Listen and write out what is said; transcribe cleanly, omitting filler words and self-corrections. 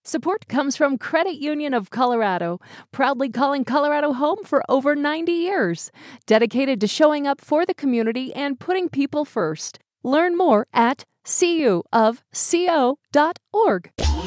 Support comes from Credit Union of Colorado, proudly calling Colorado home for over 90 years, dedicated to showing up for the community and putting people first. Learn more at cuofco.org.